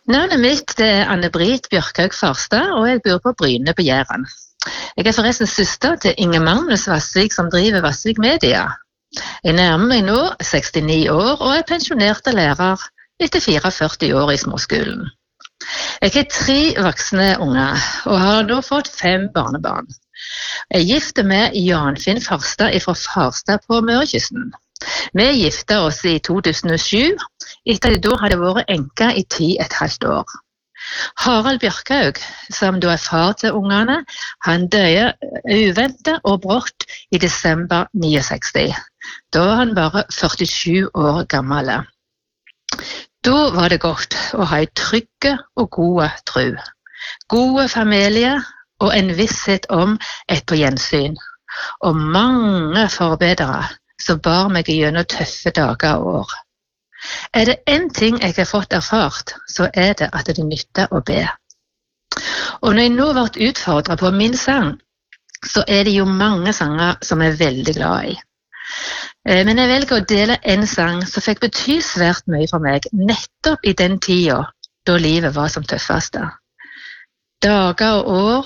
Navnet mitt er Anne-Britt Bjørkhaug Farstad, og jeg bor på Bryne på Jæren. Jeg er forresten søster til Inge Magnus Vassvik, som driver Vassvik Media. Jeg nærmer meg nå 69 år, og er pensjonert lærer etter 44 år i småskolen. Jeg har 3 voksne unger, og har nå fått 5 barnebarn. Jeg gifter med Jan Finn Farstad fra Farstad på Mørekysten. Vi giftet oss i 2007, etter at jeg da hadde vært enke i 10,5 år. Harald Bjørkhaug, som da er far til ungene, han døde uventet og brått i desember 69. Da var han bare 47 år gammel. Da var det godt å ha en trygge og gode tro, gode familie og en visshet om et på gjensyn, og mange forbedere som bar meg gjennom tøffe dager og år. Er det en ting jeg har fått erfart, så er det at det nytter å be. Og når jeg nå ble utfordret på min sang, så er det jo mange sanger som jeg er veldig glad i. Men jeg velger å dele en sang som fikk bety svært mye for meg, nettopp i den tiden da livet var som tøffeste. Dager og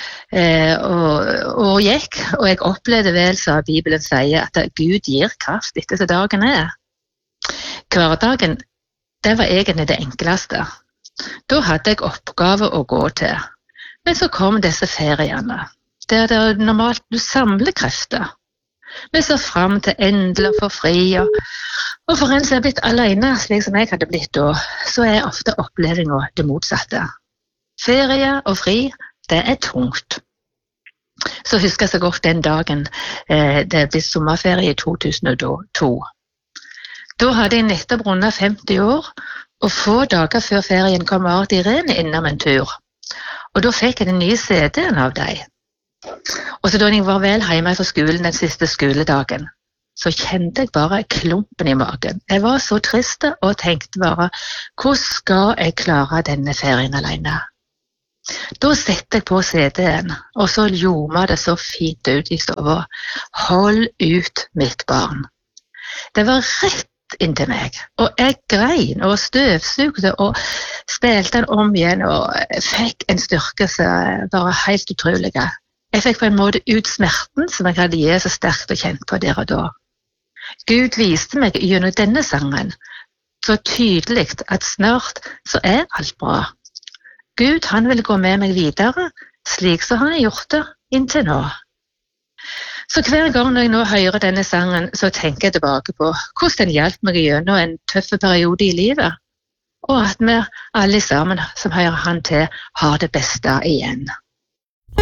år gikk, og jeg opplevde vel, så Bibelen sier, at Gud gir kraft etter så dagen er. Hverdagen, det var egentlig det enkleste. Da hadde jeg oppgave å gå til. Men så kom disse feriene, der det normalt du samler krefter. Vi så frem til endelig å få fri, og for en som er blitt alene, slik som jeg hadde blitt da, så er ofte opplevingen det motsatte. Ferie og fri, det er tungt. Så husker jeg så godt den dagen det ble sommerferie i 2002. Da hadde jeg nettopp rundet 50 år, og få dager før ferien kom Art Irene innom en tur. Og da fikk jeg den nye CD-en av deg. Og så da jeg var vel hjemme fra skolen den siste skoledagen, så kjente jeg bare klumpen i magen. Jeg var så trist og tenkte bare, hvordan skal jeg klare denne ferien alene? Da sette jeg på CD-en, og så ljoma det så fint ut i stua. Hold ut, mitt barn. Det var rett inntil meg, og jeg grein og støvsugde og spilte den om igjen og fikk en styrke som var helt utrolig. Jeg fikk på en måte ut smerten som jeg hadde gitt så sterkt og kjent på der og da. Gud viste meg gjennom denne sangen så tydelig at snart så er alt bra. Gud, han vil gå med meg videre, slik som han har gjort det inntil nå. Så hver gang jeg nå hører denne sangen, så tenker jeg tilbake på hvordan den hjalp meg gjennom en tøff periode i livet, og at vi alle sammen som hører han til, har det beste igjen.